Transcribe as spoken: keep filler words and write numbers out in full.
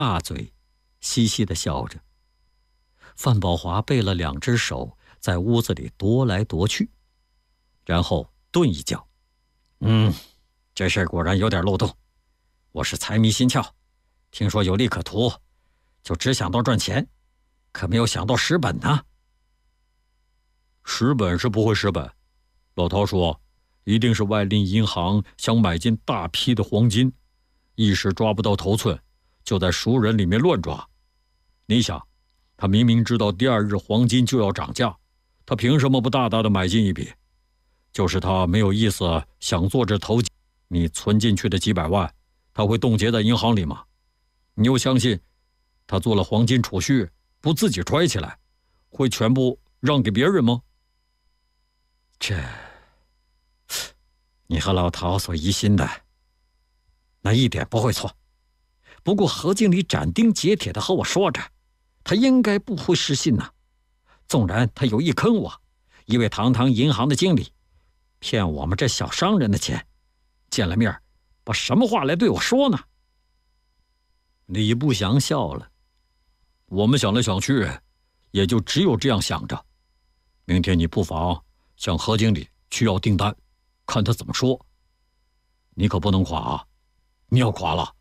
大嘴，嘻嘻地笑着。范宝华背了两只手，在屋子里踱来踱去，然后顿一脚：“嗯，这事果然有点漏洞。我是财迷心窍，听说有利可图，就只想到赚钱，可没有想到蚀本呢。”“蚀本是不会蚀本，老陶说，一定是外邻银行想买进大批的黄金，一时抓不到头寸，就在熟人里面乱抓。你想，他明明知道第二日黄金就要涨价，他凭什么不大大的买进一笔？就是他没有意思想做这投机，你存进去的几百万，他会冻结在银行里吗？你又相信他做了黄金储蓄，不自己揣起来，会全部让给别人吗？”“这，你和老陶所疑心的，那一点不会错。不过何经理斩钉截铁地和我说着，他应该不会失信呐。纵然他有意坑我，一位堂堂银行的经理，骗我们这小商人的钱，见了面把什么话来对我说呢？”李不祥笑了：“我们想来想去，也就只有这样想着。明天你不妨向何经理去要订单，看他怎么说。你可不能垮啊！你要垮了，